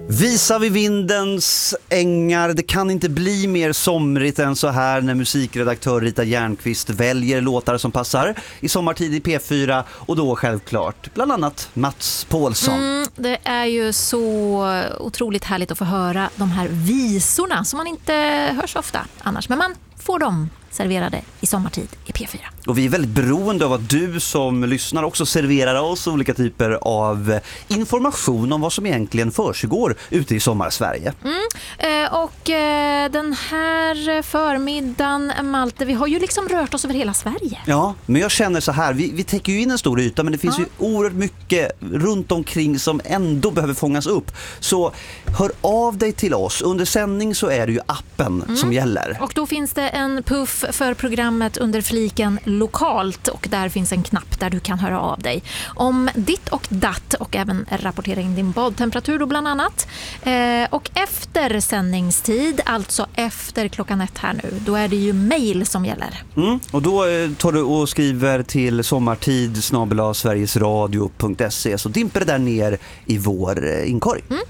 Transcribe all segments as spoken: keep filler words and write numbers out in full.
Visar vi vindens ängar, det kan inte bli mer somrigt än så här när musikredaktör Rita Järnqvist väljer låtar som passar i sommartid i P fyra och då självklart bland annat Mats Paulsson. Mm, det är ju så otroligt härligt att få höra de här visorna som man inte hör så ofta annars, men man får dem serverade i sommartid i P fyra. Och vi är väldigt beroende av att du som lyssnar också serverar oss olika typer av information om vad som egentligen försiggår ute i sommarsverige. Mm. Eh, och eh, den här förmiddagen, Malte, vi har ju liksom rört oss över hela Sverige. Ja, men jag känner så här, vi, vi täcker ju in en stor yta, men det finns ja. ju oerhört mycket runt omkring som ändå behöver fångas upp. Så hör av dig till oss. Under sändning så är det ju appen mm. som gäller. Och då finns det en puff för programmet under fliken lokalt och där finns en knapp där du kan höra av dig om ditt och datt och även rapportera in din badtemperatur då bland annat. Eh, och efter sändningstid, alltså efter klockan ett här nu, då är det ju mejl som gäller. Mm, och då eh, tar du och skriver till sommartid snabel-a sverigesradio punkt se så dimper det där ner i vår eh, inkorg. Mm.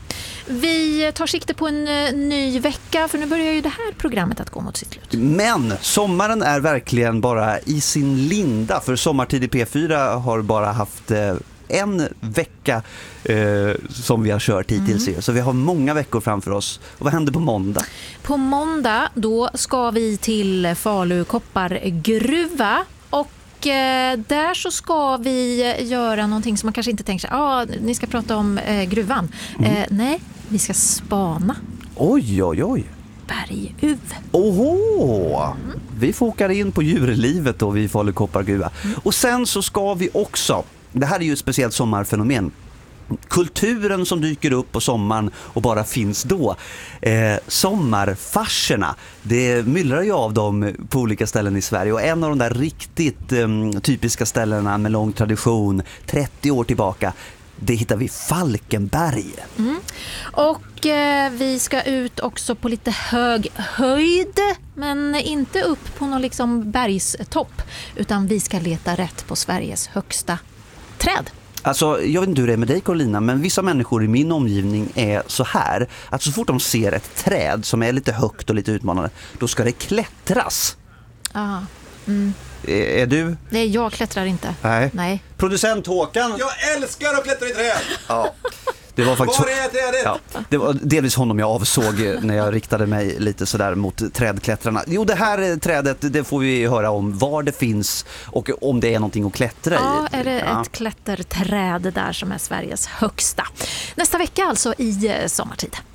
Vi tar sikte på en uh, ny vecka för nu börjar ju det här programmet att gå mot sitt slut. Men sommaren är verkligen bara i sin linda, för sommartid i P fyra har bara haft uh, en vecka uh, som vi har kört hittills. Mm. Så vi har många veckor framför oss. Och vad händer på måndag? På måndag då ska vi till Falu koppargruva och Och där så ska vi göra någonting som man kanske inte tänker sig. Ja, ah, ni ska prata om eh, gruvan. Mm. Eh, nej, vi ska spana. Oj, oj, oj. Berguv. Oho! Mm. Vi fokar in på djurlivet då vid Falu koppargruva. Mm. Och sen så ska vi också, det här är ju ett speciellt sommarfenomen, kulturen som dyker upp på sommaren och bara finns då. Eh, sommarfarserna, det myllrar ju av dem på olika ställen i Sverige. Och en av de där riktigt eh, typiska ställena med lång tradition, trettio år tillbaka, det hittar vi Falkenberg. Mm. Och eh, vi ska ut också på lite hög höjd, men inte upp på någon liksom bergstopp, utan vi ska leta rätt på Sveriges högsta träd. Alltså, jag vet inte hur det är med dig, Carolina, men vissa människor i min omgivning är så här att så fort de ser ett träd som är lite högt och lite utmanande, då ska det klättras. Ja. Mm. Är, är du? Nej, jag klättrar inte. Nej. Nej. Producent Håkan. Jag älskar att klättra i träd. Ja. Det var faktiskt var är trädet? Ja, det var delvis honom jag avsåg när jag riktade mig lite sådär mot trädklättrarna. Jo, det här trädet, det får vi höra om var det finns och om det är någonting att klättra ja, i. Ja, är det ja. ett klätterträd där som är Sveriges högsta. Nästa vecka alltså i sommartid.